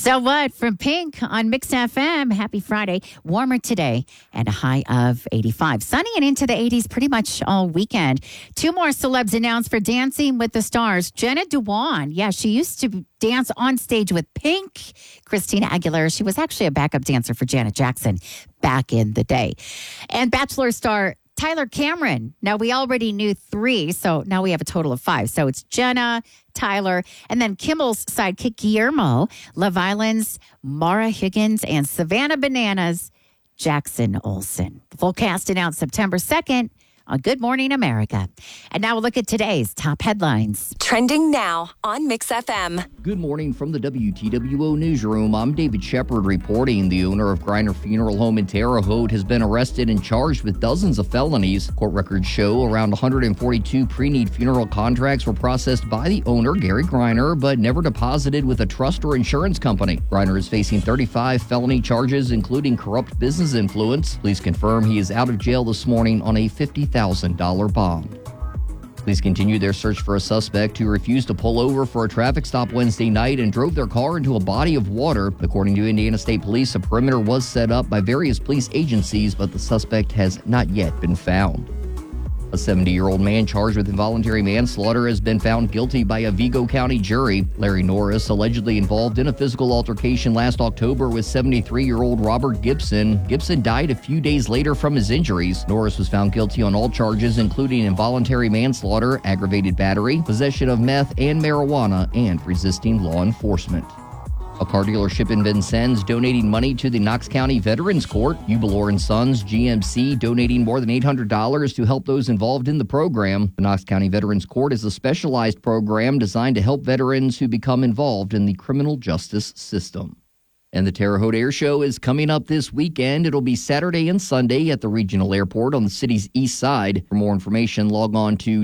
So what? From Pink on Mix FM. Happy Friday. Warmer today and a high of 85. Sunny and into the 80s pretty much all weekend. Two more celebs announced for Dancing with the Stars. Jenna Dewan. Yeah, she used to dance on stage with Pink. Christina Aguilera. She was actually a backup dancer for Janet Jackson back in the day. And Bachelor star Tyler Cameron. Now, we already knew 3, so now we have a total of 5. So it's Jenna, Tyler, and then Kimmel's sidekick, Guillermo, Love Island's Mara Higgins, and Savannah Bananas, Jackson Olsen. The full cast announced September 2nd on Good Morning America. And now we'll look at today's top headlines. Trending now on Mix FM. Good morning from the WTWO newsroom. I'm David Shepard reporting. The owner of Griner Funeral Home in Terre Haute has been arrested and charged with dozens of felonies. Court records show around 142 pre-need funeral contracts were processed by the owner, Gary Griner, but never deposited with a trust or insurance company. Griner is facing 35 felony charges, including corrupt business influence. Police confirm he is out of jail this morning on a $50,000 bond. Police continue their search for a suspect who refused to pull over for a traffic stop Wednesday night and drove their car into a body of water. According to Indiana State Police, a perimeter was set up by various police agencies, but the suspect has not yet been found. A 70-year-old man charged with involuntary manslaughter has been found guilty by a Vigo County jury. Larry Norris, allegedly involved in a physical altercation last October with 73-year-old Robert Gibson. Gibson died a few days later from his injuries. Norris was found guilty on all charges, including involuntary manslaughter, aggravated battery, possession of meth and marijuana, and resisting law enforcement. A car dealership in Vincennes donating money to the Knox County Veterans Court. Ubelor & Sons, GMC, donating more than $800 to help those involved in the program. The Knox County Veterans Court is a specialized program designed to help veterans who become involved in the criminal justice system. And the Terre Haute Air Show is coming up this weekend. It'll be Saturday and Sunday at the regional airport on the city's east side. For more information, log on to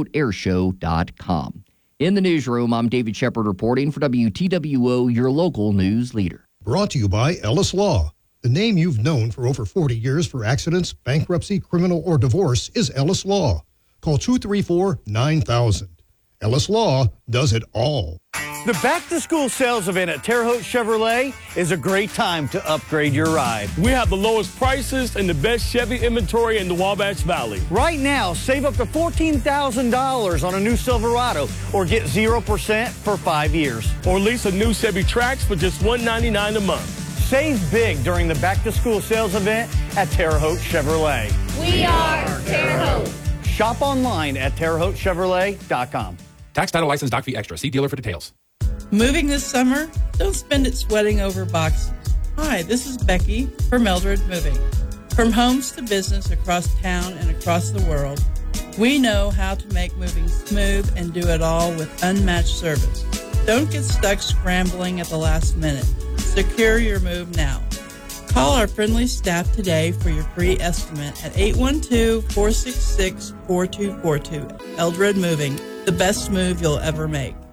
TerreHautesAirShow.com. In the newsroom, I'm David Shepard reporting for WTWO, your local news leader. Brought to you by Ellis Law. The name you've known for over 40 years for accidents, bankruptcy, criminal, or divorce is Ellis Law. Call 234-9000. Ellis Law does it all. The back-to-school sales event at Terre Haute Chevrolet is a great time to upgrade your ride. We have the lowest prices and the best Chevy inventory in the Wabash Valley. Right now, save up to $14,000 on a new Silverado or get 0% for 5 years. Or lease a new Chevy Trax for just $199 a month. Save big during the back-to-school sales event at Terre Haute Chevrolet. We are Terre Haute. Shop online at TerreHautesChevrolet.com. Tax, title, license, doc fee extra. See dealer for details. Moving this summer? Don't spend it sweating over boxes. Hi, this is Becky from Eldred Moving. From homes to business across town and across the world, we know how to make moving smooth and do it all with unmatched service. Don't get stuck scrambling at the last minute. Secure your move now. Call our friendly staff today for your free estimate at 812-466-4242. Eldred Moving, the best move you'll ever make.